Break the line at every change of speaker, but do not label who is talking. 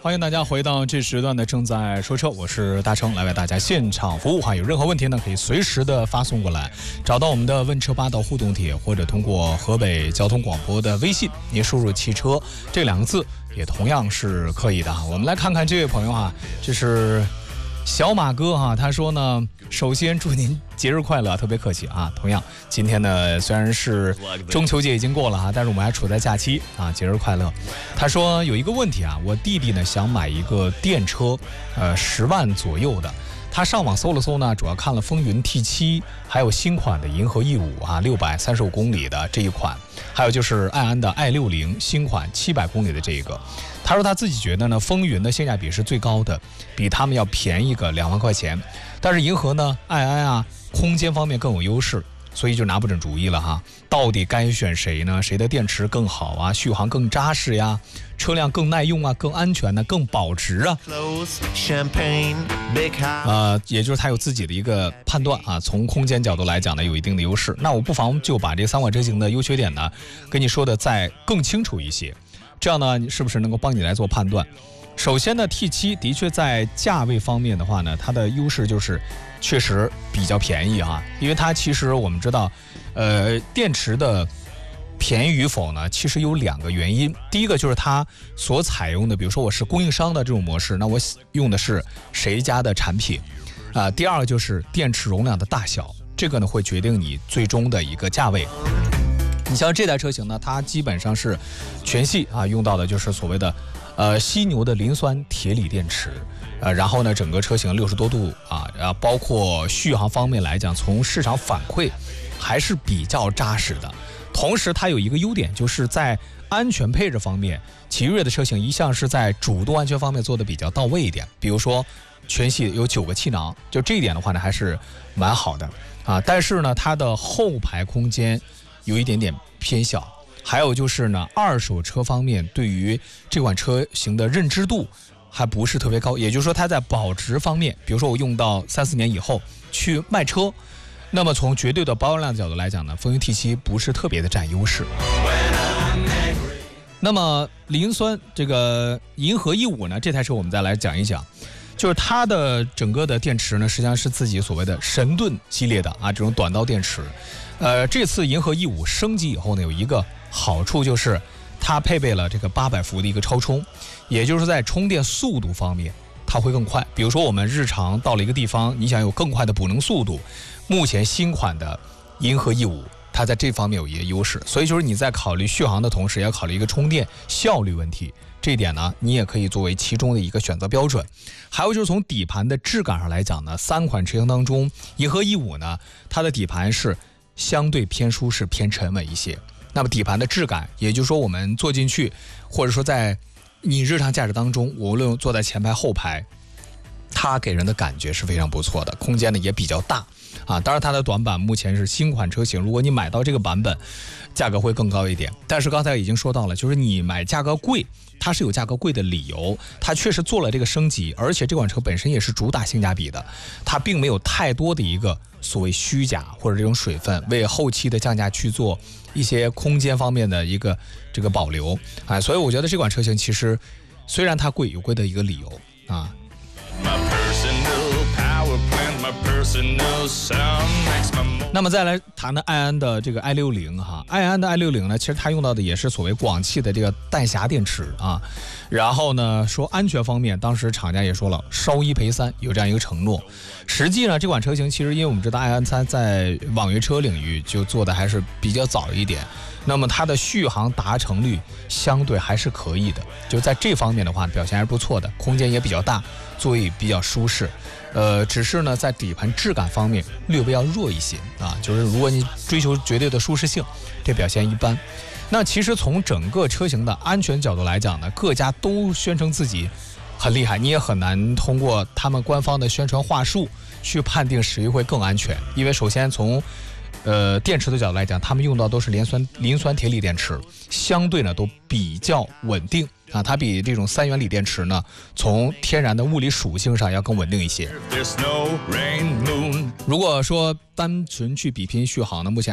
欢迎大家回到这时段的正在说车，我是大成，来为大家现场服务哈。有任何问题呢，可以随时的发送过来，找到我们的问车霸道互动帖，或者通过河北交通广播的微信，您输入汽车这2个字也同样是可以的。我们来看看这位朋友哈，这是小马哥哈，他说呢，首先祝您节日快乐，特别客气啊。同样，今天呢虽然是中秋节已经过了哈，但是我们还处在假期啊，节日快乐。他说有一个问题啊，我弟弟呢想买一个电车，10万左右的。他上网搜了搜呢，主要看了风云 T7，还有新款的银河 E5啊，635公里的这一款，还有就是爱安的 i60新款700公里的这一个。他说他自己觉得呢，风云的性价比是最高的，比他们要便宜个2万块钱。但是银河呢，爱安啊，空间方面更有优势，所以就拿不准主意了哈。到底该选谁呢？谁的电池更好啊？续航更扎实呀？车辆更耐用啊？更安全呢？更保值啊？也就是他有自己的一个判断啊。从空间角度来讲呢，有一定的优势。那我不妨就把这3款车型的优缺点呢，跟你说的再更清楚一些。这样呢，是不是能够帮你来做判断？首先呢 ，T7 的确在价位方面的话呢，它的优势就是确实比较便宜哈，因为它其实我们知道，电池的便宜与否呢，其实有2个原因。第一个就是它所采用的，比如说我是供应商的这种模式，那我用的是谁家的产品啊？第二个就是电池容量的大小，这个呢会决定你最终的一个价位。你像这台车型呢，它基本上是全系啊用到的就是所谓的犀牛的磷酸铁锂电池，然后呢整个车型60多度啊，然后包括续航方面来讲，从市场反馈还是比较扎实的。同时它有一个优点，就是在安全配置方面，奇瑞的车型一向是在主动安全方面做的比较到位一点，比如说全系有9个气囊，就这一点的话呢还是蛮好的啊。但是呢它的后排空间有一点点偏小，还有就是呢，二手车方面对于这款车型的认知度还不是特别高，也就是说它在保值方面，比如说我用到3-4年以后去卖车，那么从绝对的保有量的角度来讲呢，风云 T7 不是特别的占优势。那么磷酸这个银河 E5呢，这台车我们再来讲一讲，就是它的整个的电池呢，实际上是自己所谓的神盾系列的啊，这种短道电池。这次银河 E5升级以后呢，有一个好处就是它配备了这个800伏的一个超充，也就是在充电速度方面它会更快。比如说我们日常到了一个地方，你想有更快的补能速度，目前新款的银河 E5它在这方面有一些优势，所以就是你在考虑续航的同时，也要考虑一个充电效率问题。这一点呢，你也可以作为其中的一个选择标准。还有就是从底盘的质感上来讲呢，3款车型当中，银河 E5呢，它的底盘是相对偏舒适、偏沉稳一些。那么底盘的质感，也就是说我们坐进去，或者说在你日常驾驶当中，无论坐在前排、后排，它给人的感觉是非常不错的，空间呢也比较大啊。当然它的短板目前是新款车型，如果你买到这个版本，价格会更高一点。但是刚才已经说到了，就是你买价格贵，它是有价格贵的理由，它确实做了这个升级，而且这款车本身也是主打性价比的，它并没有太多的一个所谓虚假或者这种水分，为后期的降价去做一些空间方面的一个这个保留啊。所以我觉得这款车型其实虽然它贵，有贵的一个理由啊。那么再来谈谈爱安的这个 i60哈，爱安的 i60呢，其实它用到的也是所谓广汽的这个弹匣电池啊。然后呢，说安全方面，当时厂家也说了，烧1赔3，有这样一个承诺。实际呢，这款车型其实因为我们知道爱安它在网约车领域就做的还是比较早一点，那么它的续航达成率相对还是可以的，就在这方面的话表现还是不错的，空间也比较大，座椅比较舒适。只是呢，在底盘质感方面略微要弱一些啊，就是如果你追求绝对的舒适性，这表现一般。那其实从整个车型的安全角度来讲呢，各家都宣称自己很厉害，你也很难通过他们官方的宣传话术去判定谁会更安全。因为首先从电池的角度来讲，他们用到都是磷酸铁锂电池，相对呢都比较稳定啊，它比这种3元锂电池呢，从天然的物理属性上要更稳定一些。如果说单纯去比拼续航呢，目前